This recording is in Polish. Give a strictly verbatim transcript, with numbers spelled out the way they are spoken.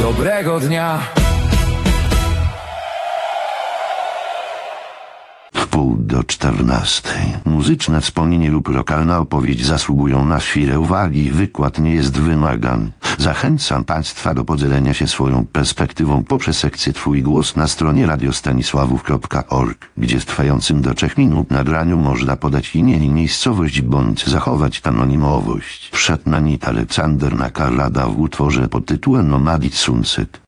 Dobrego dnia. Pół do czternastej. Muzyczne wspomnienie lub lokalna opowieść zasługują na chwilę uwagi. Wykład nie jest wymagany. Zachęcam Państwa do podzielenia się swoją perspektywą poprzez sekcję Twój głos na stronie radiostanisławów kropka org, gdzie w trwającym do trzech minut nagraniu można podać imię i miejscowość bądź zachować anonimowość. Wszedł na nit Aleksander Nakarada w utworze pod tytułem Nomadic Sunset.